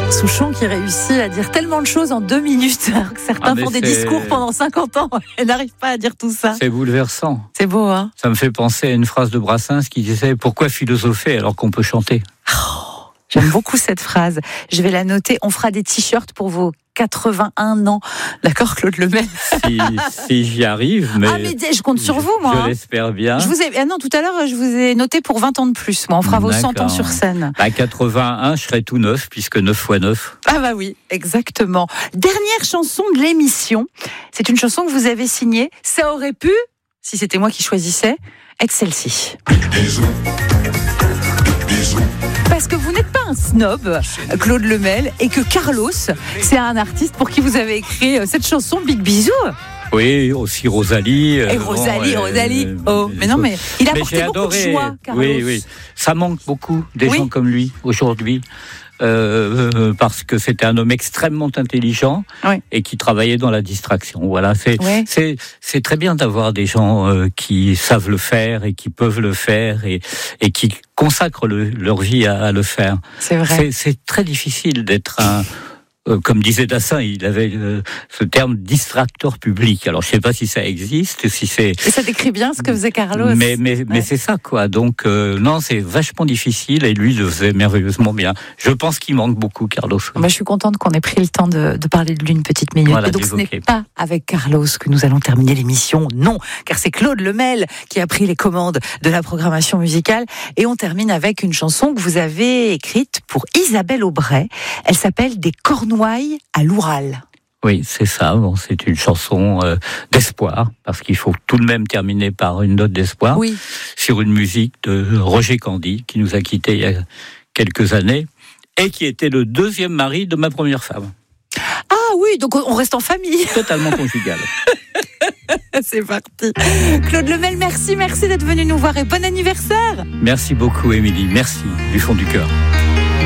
Souchon qui réussit à dire tellement de choses en 2 minutes, alors que certains font des discours pendant 50 ans et n'arrivent pas à dire tout ça. C'est bouleversant. C'est beau, hein? Ça me fait penser à une phrase de Brassens qui disait « Pourquoi philosopher alors qu'on peut chanter ?» J'aime beaucoup cette phrase. Je vais la noter. On fera des t-shirts pour vos 81 ans. D'accord, Claude Lemel? Si j'y arrive, mais je compte sur vous, moi. Je l'espère bien. Non, tout à l'heure, je vous ai noté pour 20 ans de plus. Moi, on fera vos 100 ans sur scène. 81, je serai tout neuf, puisque 9 x 9. Ah bah oui, exactement. Dernière chanson de l'émission. C'est une chanson que vous avez signée. Ça aurait pu, si c'était moi qui choisissais, être celle-ci. Parce que vous n'êtes pas un snob, Claude Lemel, et que Carlos, c'est un artiste pour qui vous avez écrit cette chanson Big Bisou. Oui, aussi Rosalie. Et Rosalie. Mais non, mais il a apporté beaucoup de joie, Carlos. Oui. Ça manque beaucoup des gens comme lui aujourd'hui. Parce que c'était un homme extrêmement intelligent et qui travaillait dans la distraction. Voilà, c'est très bien d'avoir des gens qui savent le faire et qui peuvent le faire et qui consacrent leur vie à le faire. C'est vrai. C'est très difficile d'être comme disait Dassin, il avait ce terme distracteur public. Alors, je ne sais pas si ça existe, si c'est... Et ça décrit bien ce que faisait Carlos. Mais c'est ça, quoi. Donc, non, c'est vachement difficile et lui le faisait merveilleusement bien. Je pense qu'il manque beaucoup, Carlos. Je suis contente qu'on ait pris le temps de parler de lui une petite minute. Voilà, et donc, ce n'est pas avec Carlos que nous allons terminer l'émission. Non, car c'est Claude Lemel qui a pris les commandes de la programmation musicale. Et on termine avec une chanson que vous avez écrite pour Isabelle Aubray. Elle s'appelle « Des cornouailles à l'Oural ». Oui, c'est ça. Bon, c'est une chanson d'espoir, parce qu'il faut tout de même terminer par une note d'espoir. Oui. Sur une musique de Roger Candy, qui nous a quittés il y a quelques années, et qui était le 2e mari de ma première femme. Ah oui, donc on reste en famille. Totalement conjugal. C'est parti. Claude Lemel, merci d'être venu nous voir et bon anniversaire. Merci beaucoup, Émilie. Merci du fond du cœur.